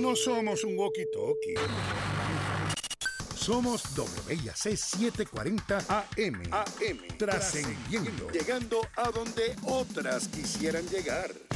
No somos un walkie-talkie. Somos WIAC 740 AM. Trascendiendo. Llegando a donde otras quisieran llegar.